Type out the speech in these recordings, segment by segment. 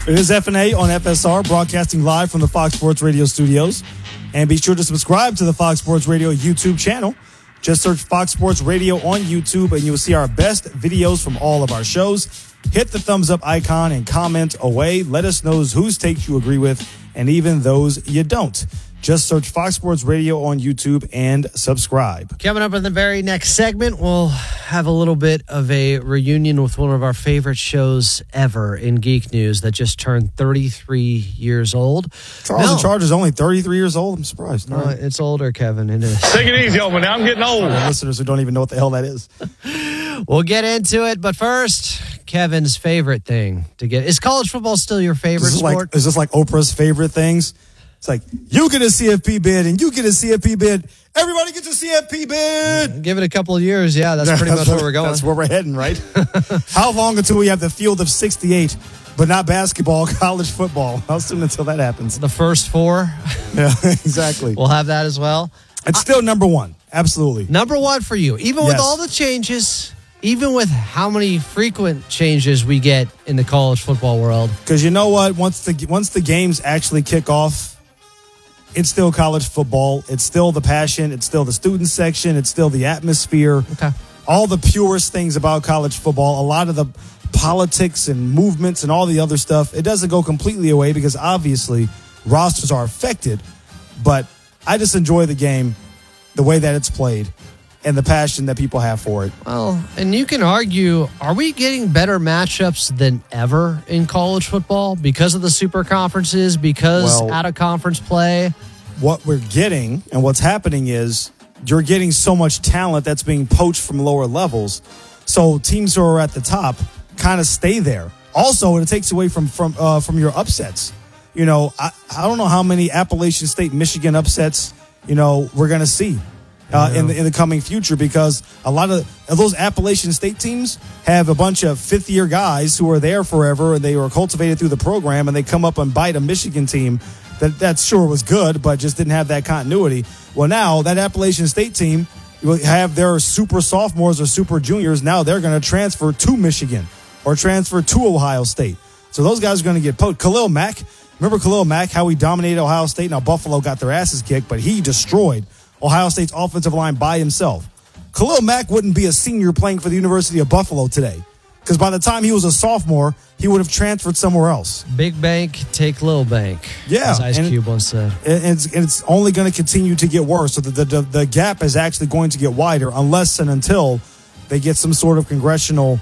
It is FNA on FSR, broadcasting live from the Fox Sports Radio studios. And be sure to subscribe to the Fox Sports Radio YouTube channel. Just search Fox Sports Radio on YouTube, and you'll see our best videos from all of our shows. Hit the thumbs up icon and comment away. Let us know whose takes you agree with and even those you don't. Just search Fox Sports Radio on YouTube and subscribe. Coming up in the very next segment, we'll have a little bit of a reunion with one of our favorite shows ever in geek news that just turned 33 years old. Charles in Charge is only 33 years old. I'm surprised. No, it's older, Kevin. It is. Take it easy, over now. I'm getting old. Listeners who don't even know what the hell that is. We'll get into it, but first, Kevin's favorite thing to get. Is college football still your favorite sport? Is this like Oprah's favorite things? It's like, you get a CFP bid and you get a CFP bid. Everybody gets a CFP bid. Give it a couple of years. Yeah, that's pretty much where we're going. That's where we're heading, right? How long until we have the field of 68, but not basketball, college football? How soon until that happens? The first four. Yeah, exactly. We'll have that as well. It's still number one. Absolutely. Number one for you. Even with all the changes, even with how many frequent changes we get in the college football world. Because you know what? Once the games actually kick off, it's still college football. It's still the passion. It's still the student section. It's still the atmosphere. Okay. All the purest things about college football. A lot of the politics and movements and all the other stuff, it doesn't go completely away because obviously rosters are affected. But I just enjoy the game, the way that it's played, and the passion that people have for it. Well, and you can argue, are we getting better matchups than ever in college football because of the super conferences, because out-of-conference play? What we're getting and what's happening is you're getting so much talent that's being poached from lower levels. So teams who are at the top kind of stay there. Also, it takes away from your upsets. You know, I don't know how many Appalachian State, Michigan upsets, we're going to see in the coming future, because a lot of those Appalachian State teams have a bunch of fifth-year guys who are there forever, and they were cultivated through the program, and they come up and bite a Michigan team that sure was good, but just didn't have that continuity. Well, now that Appalachian State team will have their super sophomores or super juniors. Now they're going to transfer to Michigan or transfer to Ohio State. So those guys are going to get poked. Khalil Mack, remember Khalil Mack, how he dominated Ohio State? Now Buffalo got their asses kicked, but he destroyed Ohio State's offensive line by himself. Khalil Mack wouldn't be a senior playing for the University of Buffalo today, because by the time he was a sophomore, he would have transferred somewhere else. Big bank, take little bank. Yeah. As Ice Cube once said. And it's only going to continue to get worse. So the gap is actually going to get wider unless and until they get some sort of congressional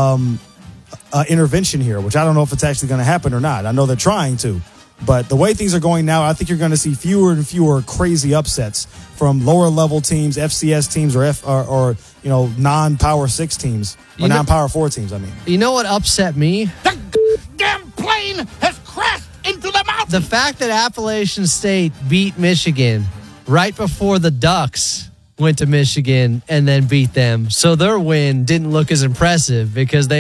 intervention here, which I don't know if it's actually going to happen or not. I know they're trying to. But the way things are going now, I think you're going to see fewer and fewer crazy upsets from lower level teams, FCS teams, or non-Power 6 teams, or non-Power 4 teams, I mean. You know what upset me? The damn plane has crashed into the mountain. The fact that Appalachian State beat Michigan right before the Ducks went to Michigan and then beat them. So their win didn't look as impressive because they